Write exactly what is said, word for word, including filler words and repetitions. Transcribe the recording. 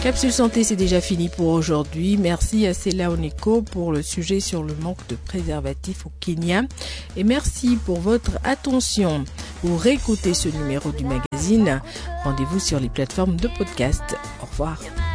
Capsule Santé, c'est déjà fini pour aujourd'hui. Merci à Sela Oneko pour le sujet sur le manque de préservatifs au Kenya. Et merci pour votre attention. Pour réécouter ce numéro du magazine, rendez-vous sur les plateformes de podcast. Au revoir.